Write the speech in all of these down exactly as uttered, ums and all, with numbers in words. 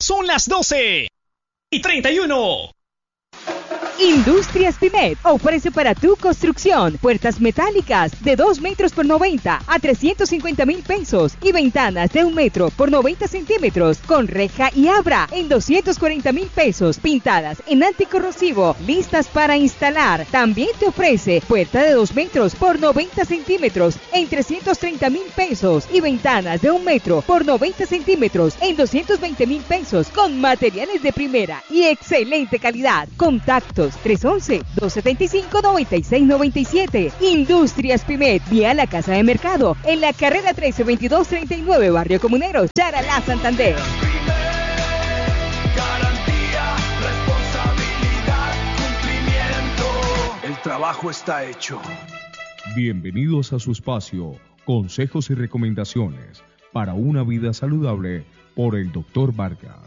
Son las doce y treinta y uno. Industrias Pimet ofrece para tu construcción puertas metálicas de dos metros por noventa a trescientos cincuenta mil pesos y ventanas de un metro por noventa centímetros con reja y abra en doscientos cuarenta mil pesos, pintadas en anticorrosivo, listas para instalar. También te ofrece puerta de dos metros por noventa centímetros en trescientos treinta mil pesos y ventanas de un metro por noventa centímetros en doscientos veinte mil pesos con materiales de primera y excelente calidad. Contactos tres once, dos setenta y cinco, noventa y seis noventa y siete. Industrias Pimet, vía la Casa de Mercado, en la carrera trece veintidós treinta y nueve, Barrio Comunero, Charalá, Santander. Garantía, responsabilidad, cumplimiento. El trabajo está hecho. Bienvenidos a su espacio, consejos y recomendaciones para una vida saludable por el doctor Vargas.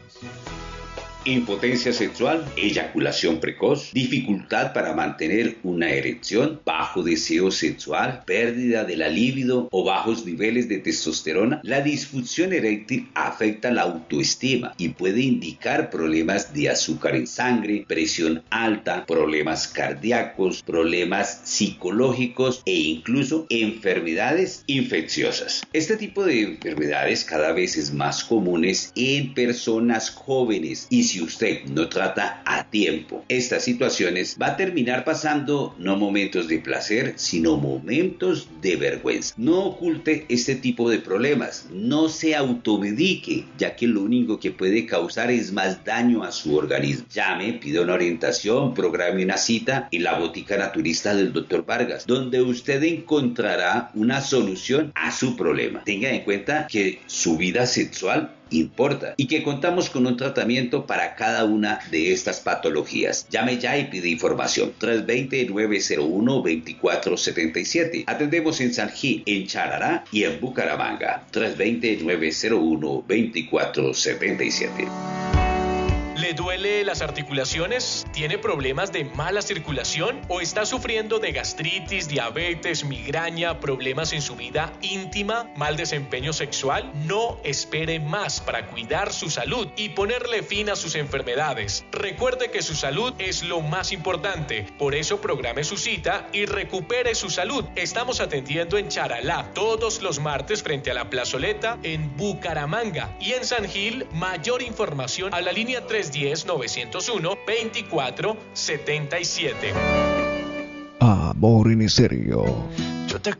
Impotencia sexual, eyaculación precoz, dificultad para mantener una erección, bajo deseo sexual, pérdida de la libido o bajos niveles de testosterona. La disfunción eréctil afecta la autoestima y puede indicar problemas de azúcar en sangre, presión alta, problemas cardíacos, problemas psicológicos e incluso enfermedades infecciosas. Este tipo de enfermedades cada vez es más comunes en personas jóvenes y si usted no trata a tiempo estas situaciones, va a terminar pasando no momentos de placer, sino momentos de vergüenza. No oculte este tipo de problemas, no se automedique, ya que lo único que puede causar es más daño a su organismo. Llame, pida una orientación, programe una cita en la botica naturista del doctor Vargas, donde usted encontrará una solución a su problema. Tenga en cuenta que su vida sexual importa y que contamos con un tratamiento para cada una de estas patologías. Llame ya y pide información. tres dos cero, nueve cero uno, dos cuatro siete siete. Atendemos en San Gil, en Charalá y en Bucaramanga. tres dos cero, nueve cero uno, dos cuatro siete siete. ¿Le duele las articulaciones? ¿Tiene problemas de mala circulación? ¿O está sufriendo de gastritis, diabetes, migraña, problemas en su vida íntima, mal desempeño sexual? No espere más para cuidar su salud y ponerle fin a sus enfermedades. Recuerde que su salud es lo más importante. Por eso programe su cita y recupere su salud. Estamos atendiendo en Charalá todos los martes frente a la plazoleta, en Bucaramanga y en San Gil. Mayor información a la línea tres uno cero, nueve cero uno, dos cuatro siete siete. Amor en serio. Yo te